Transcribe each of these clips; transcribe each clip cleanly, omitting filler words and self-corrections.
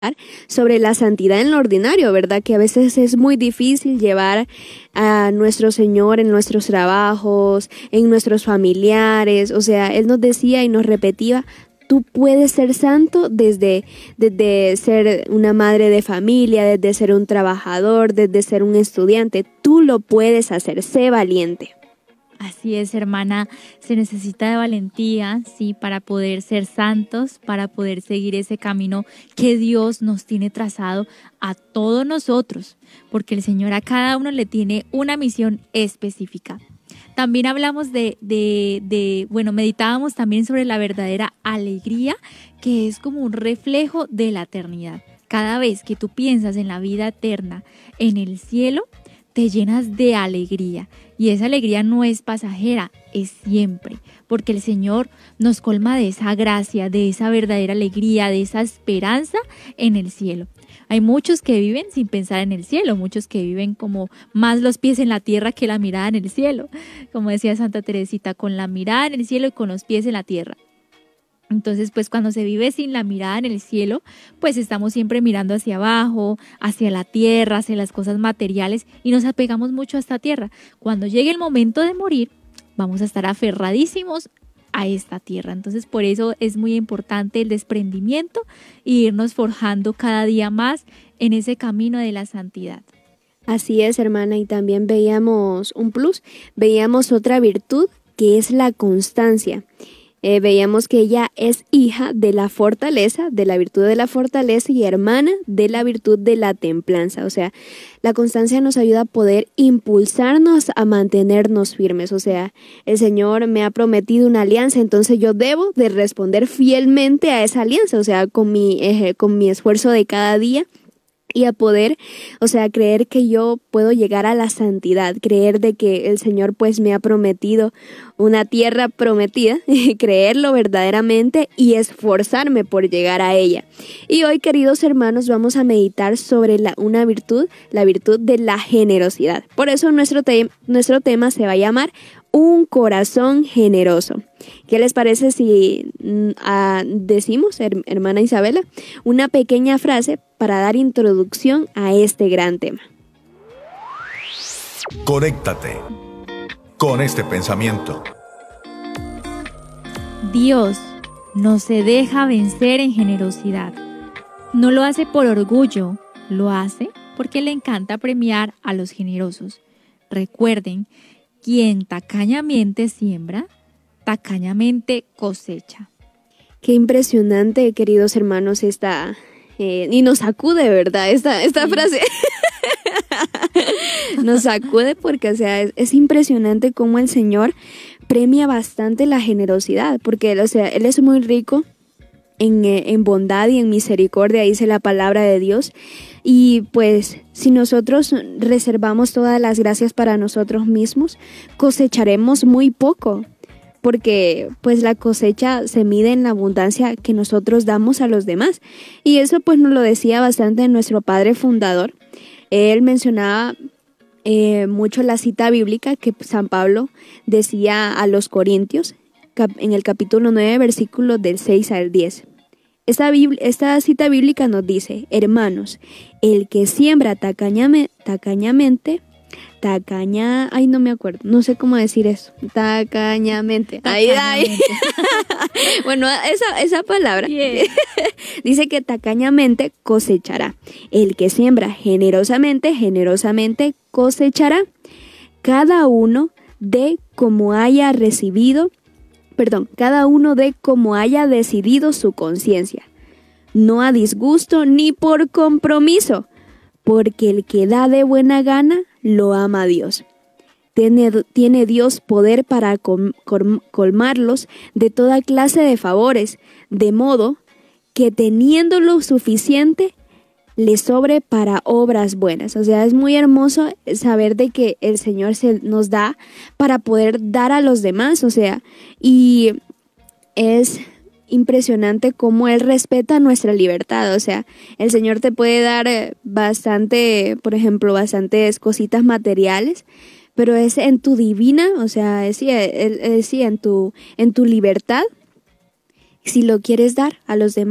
sobre la santidad en lo ordinario, ¿verdad? Que a veces es muy difícil llevar a nuestro Señor en nuestros trabajos, en nuestros familiares. O sea, Él nos decía y nos repetía: tú puedes ser santo desde ser una madre de familia, desde ser un trabajador, desde ser un estudiante. Tú lo puedes hacer, sé valiente. Así es, hermana, se necesita de valentía, sí, para poder ser santos, para poder seguir ese camino que Dios nos tiene trazado a todos nosotros, porque el Señor a cada uno le tiene una misión específica. También hablamos meditábamos también sobre la verdadera alegría, que es como un reflejo de la eternidad. Cada vez que tú piensas en la vida eterna, en el cielo, te llenas de alegría. Y esa alegría no es pasajera, es siempre, porque el Señor nos colma de esa gracia, de esa verdadera alegría, de esa esperanza en el cielo. Hay muchos que viven sin pensar en el cielo, muchos que viven como más los pies en la tierra que la mirada en el cielo. Como decía Santa Teresita, con la mirada en el cielo y con los pies en la tierra. Entonces, pues cuando se vive sin la mirada en el cielo, pues estamos siempre mirando hacia abajo, hacia la tierra, hacia las cosas materiales y nos apegamos mucho a esta tierra. Cuando llegue el momento de morir, vamos a estar aferradísimos a esta tierra. Entonces, por eso es muy importante el desprendimiento y irnos forjando cada día más en ese camino de la santidad. Así es, hermana, y también veíamos un plus, veíamos otra virtud que es la constancia. Veíamos que ella es hija de la fortaleza, de la virtud de la fortaleza y hermana de la virtud de la templanza. O sea, la constancia nos ayuda a poder impulsarnos a mantenernos firmes. O sea, el Señor me ha prometido una alianza, entonces yo debo de responder fielmente a esa alianza. O sea, con mi esfuerzo de cada día. Y a poder, o sea, creer que yo puedo llegar a la santidad, creer de que el Señor pues me ha prometido una tierra prometida, creerlo verdaderamente y esforzarme por llegar a ella. Y hoy, queridos hermanos, vamos a meditar sobre una virtud, la virtud de la generosidad. Por eso nuestro tema se va a llamar un corazón generoso. ¿Qué les parece si decimos, hermana Isabela, una pequeña frase para dar introducción a este gran tema? Conéctate con este pensamiento. Dios no se deja vencer en generosidad. No lo hace por orgullo, lo hace porque le encanta premiar a los generosos. Recuerden, quien tacañamente siembra, tacañamente cosecha. Qué impresionante, queridos hermanos, y nos sacude, ¿verdad? Esta frase. Nos sacude porque, o sea, es impresionante cómo el Señor premia bastante la generosidad, porque, o sea, Él es muy rico en bondad y en misericordia, dice la palabra de Dios. Y pues si nosotros reservamos todas las gracias para nosotros mismos, cosecharemos muy poco, porque pues la cosecha se mide en la abundancia que nosotros damos a los demás. Y eso pues nos lo decía bastante nuestro padre fundador. Él mencionaba mucho la cita bíblica que San Pablo decía a los Corintios en el capítulo 9, versículos del 6 al 10. Esta cita bíblica nos dice: hermanos, el que siembra tacañamente, no me acuerdo, no sé cómo decir eso, tacañamente. Bueno, esa palabra, yeah. Dice que tacañamente cosechará. El que siembra generosamente cosechará. Cada uno de como haya decidido su conciencia, no a disgusto ni por compromiso, porque el que da de buena gana lo ama a Dios. Tiene Dios poder para colmarlos de toda clase de favores, de modo que teniendo lo suficiente, le sobre para obras buenas. O sea, es muy hermoso saber de que el Señor nos da para poder dar a los demás. O sea, y es impresionante cómo Él respeta nuestra libertad. O sea, el Señor te puede dar bastantes cositas materiales, pero es en tu divina, o sea, en tu libertad. Si lo quieres dar a los demás,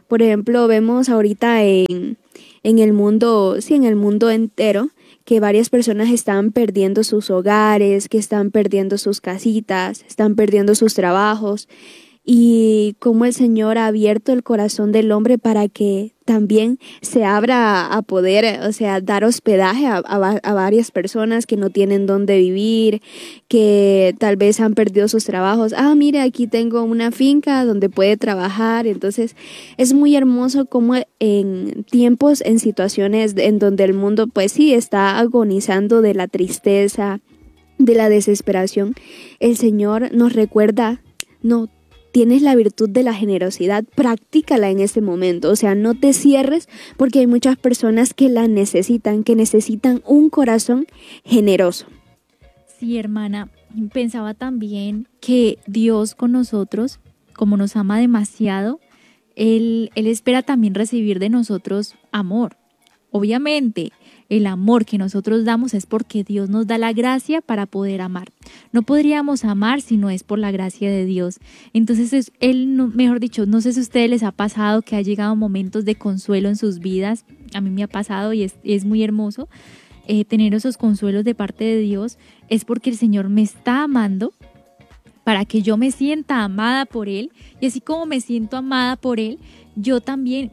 Por ejemplo, vemos ahorita en el mundo, sí, en el mundo entero, que varias personas están perdiendo sus hogares, que están perdiendo sus casitas, están perdiendo sus trabajos, y cómo el Señor ha abierto el corazón del hombre para que también se abra a poder, o sea, dar hospedaje a varias personas que no tienen dónde vivir, que tal vez han perdido sus trabajos. Mire, aquí tengo una finca donde puede trabajar. Entonces, es muy hermoso cómo en tiempos, en situaciones en donde el mundo, pues sí, está agonizando de la tristeza, de la desesperación, el Señor nos recuerda, no, tienes la virtud de la generosidad, practícala en este momento. O sea, no te cierres, porque hay muchas personas que la necesitan, que necesitan un corazón generoso. Sí, hermana, pensaba también que Dios con nosotros, como nos ama demasiado, Él espera también recibir de nosotros amor. Obviamente, el amor que nosotros damos es porque Dios nos da la gracia para poder amar. No podríamos amar si no es por la gracia de Dios. Entonces, mejor dicho, no sé si a ustedes les ha pasado que ha llegado momentos de consuelo en sus vidas. A mí me ha pasado y es muy hermoso tener esos consuelos de parte de Dios. Es porque el Señor me está amando para que yo me sienta amada por Él. Y así como me siento amada por Él, yo también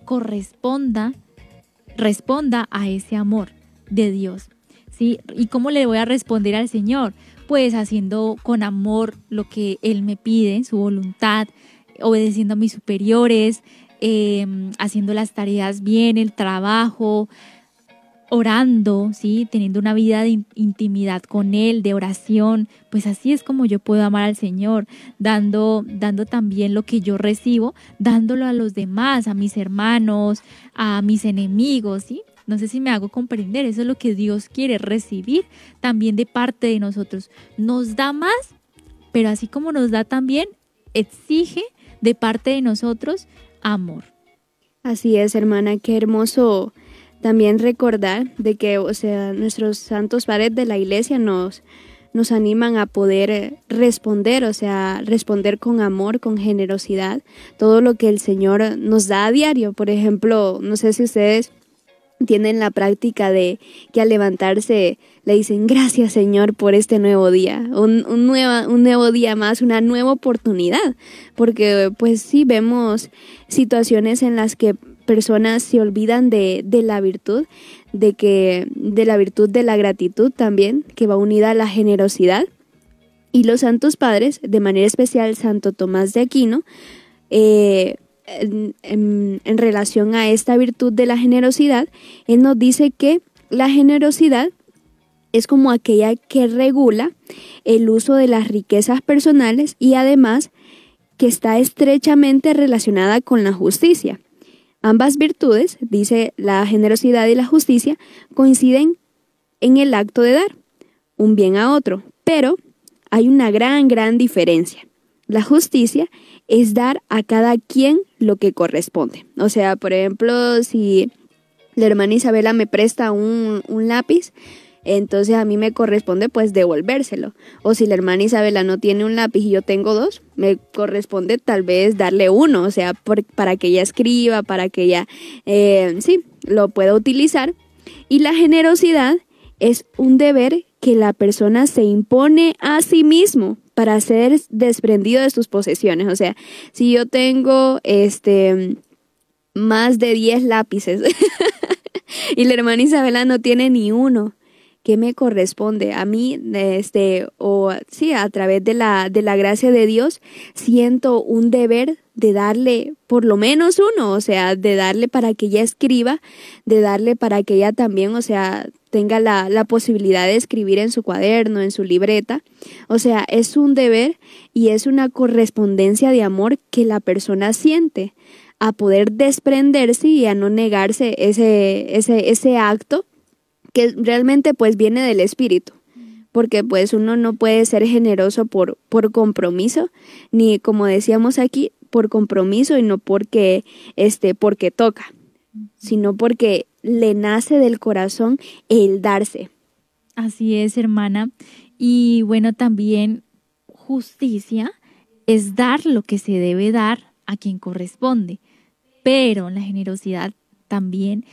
responda a ese amor de Dios, ¿sí? ¿Y cómo le voy a responder al Señor? Pues haciendo con amor lo que Él me pide, su voluntad, obedeciendo a mis superiores, haciendo las tareas bien, el trabajo, orando, ¿sí? Teniendo una vida de intimidad con Él, de oración. Pues así es como yo puedo amar al Señor, dando también lo que yo recibo, dándolo a los demás, a mis hermanos, a mis enemigos, ¿sí? No sé si me hago comprender. Eso es lo que Dios quiere recibir también de parte de nosotros. Nos da más, pero así como nos da también, exige de parte de nosotros amor. Así es, hermana, qué hermoso también recordar de que, o sea, nuestros santos padres de la iglesia nos animan a poder responder, o sea, responder con amor, con generosidad, todo lo que el Señor nos da a diario. Por ejemplo, no sé si ustedes tienen la práctica de que al levantarse le dicen gracias, Señor, por este nuevo día, un nuevo día más, una nueva oportunidad, porque pues sí vemos situaciones en las que personas se olvidan de la virtud, de la virtud de la gratitud también, que va unida a la generosidad. Y los santos padres, de manera especial Santo Tomás de Aquino, en relación a esta virtud de la generosidad, él nos dice que la generosidad es como aquella que regula el uso de las riquezas personales y además que está estrechamente relacionada con la justicia. Ambas virtudes, dice, la generosidad y la justicia, coinciden en el acto de dar un bien a otro, pero hay una gran diferencia. La justicia es dar a cada quien lo que corresponde. O sea, por ejemplo, si la hermana Isabela me presta un lápiz, entonces a mí me corresponde pues devolvérselo. O si la hermana Isabela no tiene un lápiz y yo tengo dos, me corresponde tal vez darle uno, o sea, para que ella escriba, para que ella lo pueda utilizar. Y la generosidad es un deber que la persona se impone a sí mismo para ser desprendido de sus posesiones. O sea, si yo tengo más de 10 lápices y la hermana Isabela no tiene ni uno, ¿qué me corresponde? A mí, a través de la gracia de Dios, siento un deber de darle por lo menos uno, o sea, de darle para que ella escriba, de darle para que ella también, o sea, tenga la posibilidad de escribir en su cuaderno, en su libreta. O sea, es un deber y es una correspondencia de amor que la persona siente a poder desprenderse y a no negarse ese acto que realmente pues viene del espíritu, porque pues uno no puede ser generoso por compromiso, ni como decíamos aquí, por compromiso y no porque toca, sino porque le nace del corazón el darse. Así es, hermana. Y bueno, también justicia es dar lo que se debe dar a quien corresponde. pero la generosidad también